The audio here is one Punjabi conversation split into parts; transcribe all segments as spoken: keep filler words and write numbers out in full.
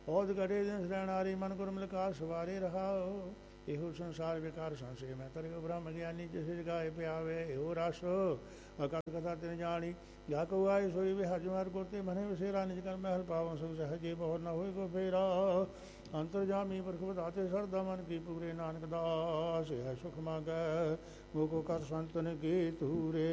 ਔਦ ਗੜੇ ਦਿਨ ਸਰਣਾਰੀ ਮਨ ਗੁਰ ਮਿਲਕਾ ਸਵਾਰੇ ਰਹਾਓ। ਇਹੋ ਸੰਸਾਰ ਵਿਕਾਰ ਸੰਸੇ ਮੈਂ ਤਰਿਓ ਬ੍ਰਹਮ ਗਿਆਨੀ ਜਿਸ ਜਗਾਏ ਪਿਆਵੇ ਇਹੋ ਰਸ ਅਕਲ ਕਥਾ ਤਿਨ ਜਾਣੀ ਜਾ ਕੋ ਆਏ ਸੋਈ ਵੇ ਹਜ ਮਾਰ ਕੋਤੇ ਮਨੇ ਵਿਸੇਰਾ ਨਿਜ ਕਰ ਮਹਿਲ ਪਾਵਨ ਸੋ ਸਹਜੇ ਬਹੁਤ ਨਾ ਹੋਏ ਕੋ ਫੇਰਾ ਅੰਤਰ ਜਾਮੀ ਪਰਖ ਬਤਾਤੇ ਸਰਦਾ ਮਨ ਕੀ ਪੂਰੇ ਨਾਨਕ ਦਾਸ ਹੈ ਸੁਖ ਮੰਗੈ ਮੋਕੋ ਕਰ ਸੰਤਨ ਕੀ ਤੂਰੇ।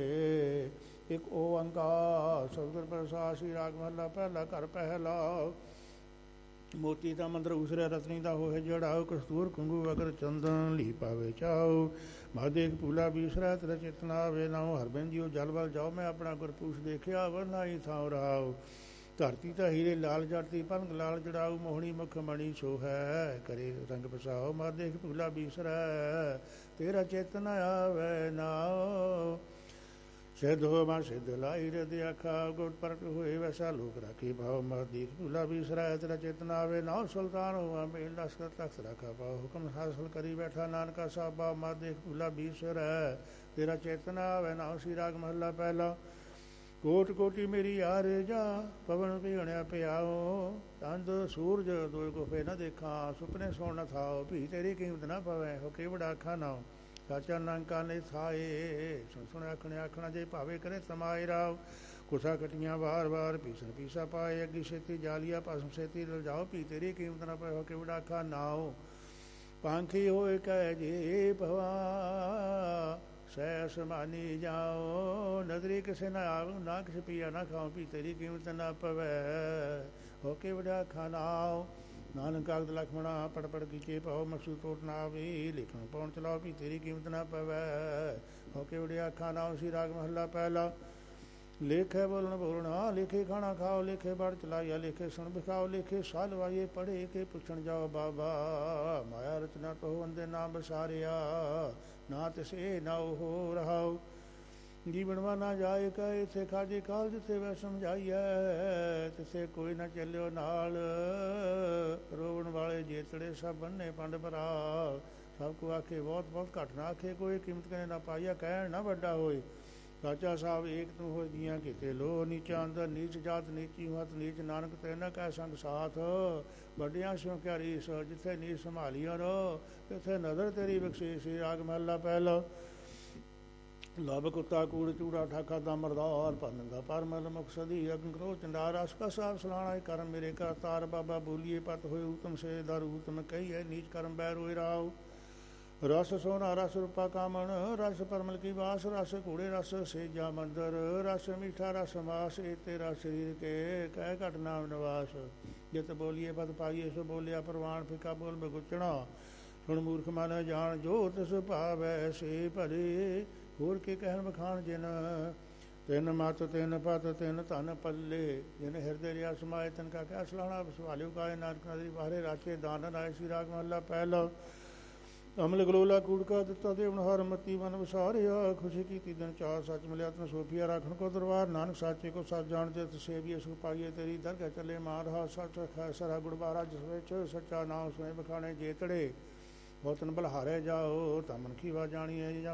ਇੱਕ ਓੰਕਾਰ ਸਤਿਗੁਰ ਪ੍ਰਸਾਦਿ ਸ੍ਰੀ ਰਾਗ ਮਹਲਾ ਪਹਿਲਾ ਘਰ ਪਹਿਲਾ। ਮੋਤੀ ਦਾ ਮੰਦਰ ਉਸਰਿਆ ਰਤਨੀ ਦਾ ਹੋਏ ਜੜਾਓ ਕਸਤੂਰ ਕੁੰਗੂ ਅਗਰ ਚੰਦਨ ਲੀ ਪਾਵੇ ਚਾਓ। ਮਹਾਦੇਖ ਪੂਲਾ ਬੀਸਰਾ ਤੇਰਾ ਚੇਤਨਾ ਆਵੇ ਨਾਉ ਹਰਬਿੰਦ ਜੀਓ ਜਲ ਵੱਲ ਜਾਓ ਮੈਂ ਆਪਣਾ ਗੁਰਪੂਛ ਦੇਖਿਆ ਵਰਨਾਈ ਥਾਉ ਰਹਾਓ। ਧਰਤੀ ਤਾਂ ਹੀਰੇ ਲਾਲ ਜੜਤੀ ਪਨਗ ਲਾਲ ਜੜਾਊ ਮੋਹਣੀ ਮੁਖ ਮਣੀ ਸੋ ਹੈ ਕਰੇ ਰੰਗ ਬਸਾਓ। ਮਹਾਦੇਖ ਪੂਲਾ ਬੀਸਰਾ ਤੇਰਾ ਚੇਤਨਾ ਆਵੇ ਨਾਉ। ਸਿੱਧ ਹੋ ਮਾ ਸਿੱਧ ਲਾਈ ਰਦ ਆਖਾ ਗੁਰ ਪ੍ਰਗਟ ਹੋਏ ਵੈਸਾ ਲੋਕ ਰਾਖੀ ਭਾਵ। ਮਹਾਦੀਖ ਭੁਲਾ ਬੀਸਰਾ ਤੇਰਾ ਚੇਤਨਾ ਆਵੇ ਨਾਉ ਸੁਲਤਾਨ ਹੋਆ ਮੇਲ ਲਸ਼ਕਰ ਤਖਤ ਰਾਖਾ ਪਾਓ। ਹੁਕਮ ਹਾਸਲ ਕਰੀ ਬੈਠਾ ਨਾਨਕਾ ਸਾਬਾ। ਮਹਾਦੀਖ ਭੁਲਾ ਬੀਸਰਾ ਤੇਰਾ ਚੇਤਨਾ ਆਵੇ ਨਾਉ। ਸ੍ਰੀ ਰਾਗ ਮਹੱਲਾ ਪਹਿਲਾ। ਕੋਟ ਕੋਟੀ ਮੇਰੀ ਆਰੇ ਜਾ ਪਵਨ ਭੀਣਿਆ ਪਿਆਓ। ਚੰਦ ਸੂਰਜ ਦੋਇ ਕੋ ਫੇ ਨਾ ਦੇਖਾਂ ਸੁਪਨੇ ਸੋਣ ਨਾ ਥਾਓ। ਭੀ ਤੇਰੀ ਕੀਮਤ ਨਾ ਪਵੇ ਹੋ ਕੇ ਬੜਾ ਆਖਾ ਨਾਉ। ਸਾਚਾ ਨਾਨਕਾ ਨੇ ਥਾਏ ਸੁਣ ਸੁਣ ਆਖਣੇ ਆਖਣਾ ਜੇ ਭਾਵੇ ਕਰੇ ਸਮਾਏ ਰਾਵ। ਕੁਸਾ ਕਟੀਆਂ ਵਾਰ ਵਾਰ ਪੀਸਣ ਪੀਸਾ ਪਾਏ ਅੱਗੀ ਛੇਤੀ ਜਾਲੀਆ ਭਸਮ ਛੇਤੀ ਲਜਾਓ। ਭੀ ਤੇਰੀ ਕੀਮਤ ਨਾ ਪਏ ਹੋ ਕੇ ਬੜਾ ਆਖਾ ਨਾਉ। ਪਾਂਖੀ ਹੋਏ ਕਹਿ ਜੇ ਭਵਾ ਸੈ ਅਸਮਾਨੀ ਜਾਓ। ਨਜ਼ਰੀ ਕਿਸੇ ਨਾ ਆਉ ਨਾ ਕਿਸੇ ਪੀਆ ਨਾ ਖਾਓ। ਭੀ ਤੇਰੀ ਕੀਮਤ ਨਾ ਪਵੇ ਹੋ ਕੇ ਬੜਾ ਆਖਾ ਨਾਉ। ਨਾਨਕ ਕਾਗਦ ਲਖਮਣਾ ਪੜ ਪੜ ਕੀਚੇ ਪਾਓ। ਮਕਸੂਦ ਟੋਟ ਨਾ ਆਵੇ ਲਿਖਣ ਪਾਉਣ ਚਲਾਓ। ਵੀ ਤੇਰੀ ਕੀਮਤ ਨਾ ਪਵੇ ਹੋ ਕੇ ਵੜਿਆ ਆਖਾਂ ਨਾਉ। ਸ੍ਰੀ ਰਾਗ ਮਹੱਲਾ ਪਹਿਲਾ। ਲੇਖੇ ਬੋਲਣ ਬੋਲਣਾ ਲੇਖੇ ਖਾਣਾ ਖਾਓ। ਲੇਖੇ ਬੜ ਚਲਾਈਆ ਲੇਖੇ ਸੁਣ ਵਿਖਾਓ। ਲੇਖੇ ਸਾਹ ਲਵਾਈਏ ਪੜ੍ਹੇ ਕੇ ਪੁੱਛਣ ਜਾਓ ਬਾਬਾ। ਮਾਇਆ ਰਚਨਾ ਤੋ ਅੰਦੇ ਨਾ ਬਸਾਰਿਆ ਨਾ ਤਿਸੇ ਨਾ ਉਹ ਰਹਾਓ। ਜੀ ਬਣਵਾ ਨਾ ਜਾਏ ਕਹੇ ਇੱਥੇ ਖਾਜੇ ਕਾਲ ਜਿੱਥੇ ਵੈ ਸਮਝਾਈਐ ਤਿਸੇ ਕੋਈ ਨਾ ਚੱਲਿਓ ਨਾਲ। ਰੋਵਣ ਵਾਲੇ ਜੇਤੜੇ ਸਭ ਬੰਨੇ ਪੰਡ ਭਰਾ। ਸਭ ਕੋ ਆਖੇ ਬਹੁਤ ਬਹੁਤ ਘੱਟ ਨਾ ਆਖੇ ਕੋਈ। ਕੀਮਤ ਕਰੇ ਨਾ ਪਾਈਆ ਕਹਿਣ ਨਾ ਵੱਡਾ ਹੋਏ। ਸਾਚਾ ਸਾਹਿਬ ਏਕ ਤੂੰ ਹੋ ਜੀਆਂ ਕਿਤੇ ਲੋ। ਨੀਚਾ ਅੰਦਰ ਨੀਚ ਜਾਤ ਨੀਚੀ ਮਤ ਨੀਚ ਨਾਨਕ ਤੇ ਨਾ ਕਹਿ ਸੰਗ ਸਾਥ। ਵੱਡਿਆਂ ਸਿਉ ਕਿਆ ਰੀਸ ਜਿੱਥੇ ਨੀਚ ਸੰਭਾਲੀਆਂ ਰੋ ਤਿੱਥੇ ਨਜ਼ਰ ਤੇਰੀ ਬਖਸ਼ੀਸ਼। ਸ੍ਰੀ ਰਾਗ ਮਹੱਲਾ ਪਹਿਲਾ। ਲੱਭ ਕੁੱਤਾ ਕੂੜ ਚੂੜਾ ਠਾਕਾ ਦਾ ਮਰਦਾਰ ਭੰਨਦਾ ਪਰ ਮਲ ਮੁਖ ਸਦੀ ਅਗਨ ਕਰੋ ਚੰਡਾਰ। ਆਸਕਾ ਸਾਹਿਬ ਸਲਾਣਾ ਕਰਮ ਮੇਰੇ ਘਰ ਤਾਰ ਬਾਬਾ ਬੋਲੀਏ ਪਤ ਹੋਏ ਉਤਮ ਸੇ ਦਰ ਉਤਮ ਕਹੀਏ ਨੀਚ ਕਰਮ ਬੈ ਰੋਏ ਰਾਓ। ਰਸ ਸੋਨਾ ਰਸ ਰੂਪਾ ਕਾਮਣ ਰਸ ਪਰਮਲ ਕੀ ਵਾਸ। ਰਸ ਘੋੜੇ ਰਸ ਸੇਜਾ ਮੰਦਰ ਰਸ ਮੀਠਾ ਰਸ ਮਾਸ। ਇਹ ਤੇਰਾ ਸਰੀਰ ਕੇ ਕਹਿ ਘਟ ਨਾਮ ਨਿਵਾਸ। ਜਿਤ ਬੋਲੀਏ ਪਤ ਪਾਈਏ ਸੋ ਬੋਲਿਆ ਪ੍ਰਵਾਨ ਫਿਕਾ ਬੋਲ ਬਗੁਚਣਾ। ਸੁਣ ਮੂਰਖ ਮਨ ਜਾਣ ਜੋ ਤਿਸ ਭਾਵੈ ਸੇ ਭਲੇ। ਹੋਰ ਕੇ ਕਹਿਣ ਬਖਾਣ ਜਿਨ ਤਿੰਨ ਮਤ ਤਿੰਨ ਪਤ ਤਿੰਨ ਧਨ ਪੱਲੇ। ਜਿਨ ਹਿਰਦੇ ਰਿਆ ਸਮਾਏ ਤਿਨ ਕਾ ਕਹਿ ਸਲਾਣਾ ਸਵਾਲਿਓ ਕਾਏ ਨਾਨਕ ਨਦਰੀ ਬਾਹਰੇ ਰਾਚੇ ਦਾਨਨ ਆਏ। ਸ੍ਰੀ ਰਾਗ ਮਹੱਲਾ ਪਹਿਲਾ। ਅਮਲ ਗਲੋਲਾ ਕੂੜਕਾ ਦਿੱਤਾ ਦੇਵਨ ਹਰ ਮਤੀ ਮਨ ਵਿਸਾਰਿਆ। ਖੁਸ਼ੀ ਕੀਤੀ ਦਿਨ ਚਾਰ ਸੱਚ ਮਿਲਿਆ ਤਨ ਸੋਫੀਆ ਰਾਖਣ ਕੋ ਦਰਬਾਰ। ਨਾਨਕ ਸਾਚੇ ਕੋ ਸੱਚ ਜਾਣਦੇ ਸੇਵੀਏ ਸੁਖ ਪਾਈਏ ਤੇਰੀ ਦਰਗਾਹ ਚੱਲੇ ਮਾਰ ਹਾ ਸੱਚ ਸਰਾ ਗੁੜਬਾਰਾ ਜਿਸ ਵਿੱਚ ਸੱਚਾ ਨਾਮ ਸੁਣੇ ਬਖਾਣੇ ਜੇਤੜੇ। ਬਹੁਤਨ ਬਲਹਾਰੇ ਜਾਓ ਤਾਂ ਮਨਖੀ ਵਾ ਜਾਣੀਏ।